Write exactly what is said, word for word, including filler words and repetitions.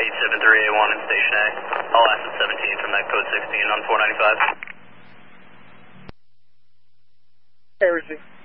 eight seven three A one in Station A. All assets seventeen from that code sixteen on four ninety-five. Hey, Richie.